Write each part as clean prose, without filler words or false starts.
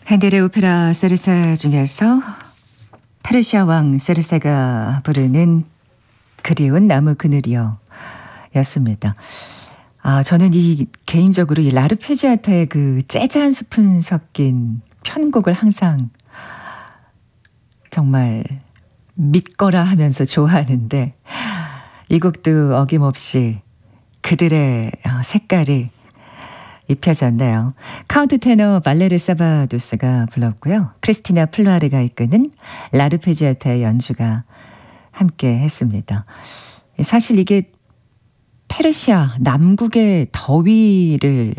핸델의 오페라 세르세 중에서 페르시아 왕 세르세가 부르는 그리운 나무 그늘이여 였습니다. 저는 개인적으로 이 라르페지아타의 그 재즈 한 스푼 섞인 편곡을 항상 정말 믿거라 하면서 좋아하는데 이 곡도 어김없이 그들의 색깔이 입혀졌네요. 카운트 테너 발레르 사바도스가 불렀고요. 크리스티나 플루아르가 이끄는 라르페지아타의 연주가 함께 했습니다. 사실 이게 페르시아 남국의 더위를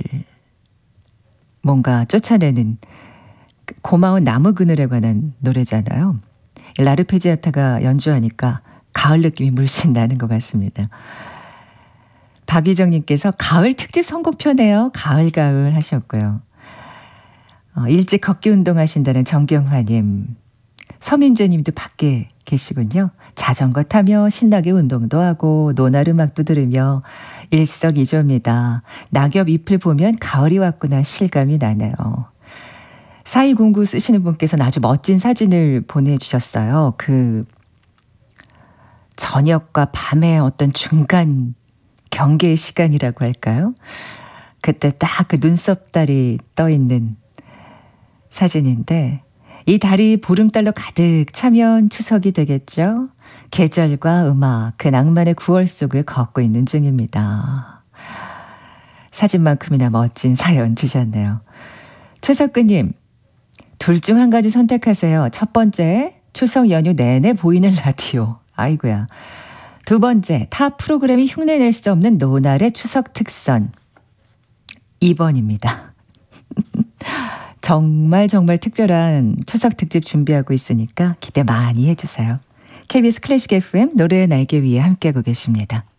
뭔가 쫓아내는 고마운 나무 그늘에 관한 노래잖아요. 라르페지아타가 연주하니까 가을 느낌이 물씬 나는 것 같습니다. 박희정님께서 가을 특집 선곡표네요. 가을 하셨고요. 일찍 걷기 운동하신다는 정경화님. 서민재님도 밖에 계시군요. 자전거 타며 신나게 운동도 하고 노날음악도 들으며 일석이조입니다. 낙엽 잎을 보면 가을이 왔구나 실감이 나네요. 4209 쓰시는 분께서는 아주 멋진 사진을 보내주셨어요. 그 저녁과 밤의 어떤 중간 경계의 시간이라고 할까요? 그때 딱 그 눈썹달이 떠있는 사진인데 이 달이 보름달로 가득 차면 추석이 되겠죠? 계절과 음악, 그 낭만의 9월 속을 걷고 있는 중입니다. 사진만큼이나 멋진 사연 주셨네요. 최석근님, 둘 중 한 가지 선택하세요. 첫 번째, 추석 연휴 내내 보이는 라디오. 아이고야. 두 번째, 타 프로그램이 흉내낼 수 없는 노날의 추석 특선. 2번입니다. 정말 특별한 추석 특집 준비하고 있으니까 기대 많이 해주세요. KBS 클래식 FM 노래의 날개 위에 함께하고 계십니다.